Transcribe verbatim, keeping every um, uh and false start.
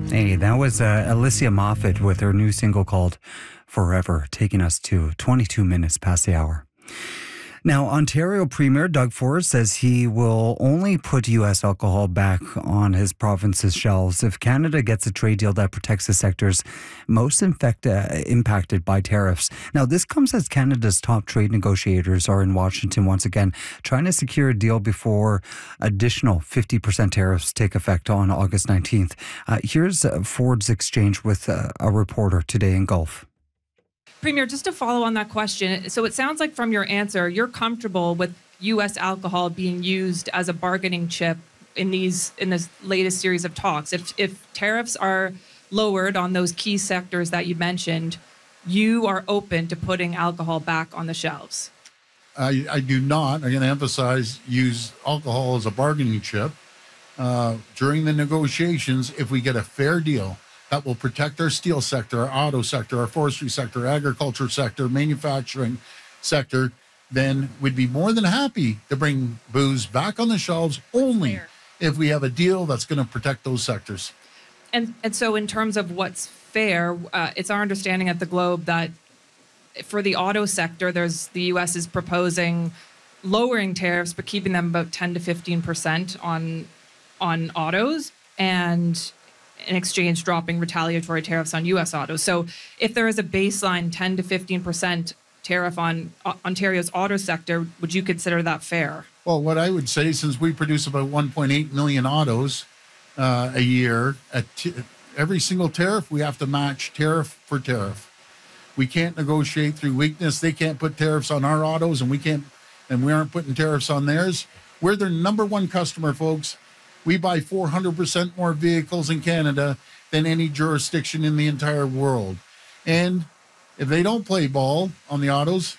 Hey, that was uh, Alicia Moffat with her new single called Forever, taking us to twenty-two minutes past the hour. Now, Ontario Premier Doug Ford says he will only put U S alcohol back on his province's shelves if Canada gets a trade deal that protects the sectors most infect, uh, impacted by tariffs. Now, this comes as Canada's top trade negotiators are in Washington once again, trying to secure a deal before additional fifty percent tariffs take effect on August nineteenth. Uh, here's uh, Ford's exchange with uh, a reporter today in Gulf. Premier, just to follow on that question, so it sounds like from your answer, you're comfortable with U S alcohol being used as a bargaining chip in these in this latest series of talks. If if tariffs are lowered on those key sectors that you mentioned, you are open to putting alcohol back on the shelves. I, I do not, I'm going to emphasize, use alcohol as a bargaining chip. Uh, during the negotiations, if we get a fair deal that will protect our steel sector, our auto sector, our forestry sector, agriculture sector, manufacturing sector, then we'd be more than happy to bring booze back on the shelves only fair. If we have a deal that's going to protect those sectors. And and so in terms of what's fair, uh, it's our understanding at the Globe that for the auto sector, there's the U S is proposing lowering tariffs, but keeping them about ten to fifteen percent on on autos, and in exchange dropping retaliatory tariffs on U S autos. So if there is a baseline ten to fifteen percent tariff on Ontario's auto sector, would you consider that fair? Well, what I would say, since we produce about one point eight million autos uh, a year, at t- every single tariff, we have to match tariff for tariff. We can't negotiate through weakness. They can't put tariffs on our autos, and we can't, and we aren't putting tariffs on theirs. We're their number one customer, folks. We buy four hundred percent more vehicles in Canada than any jurisdiction in the entire world. And if they don't play ball on the autos,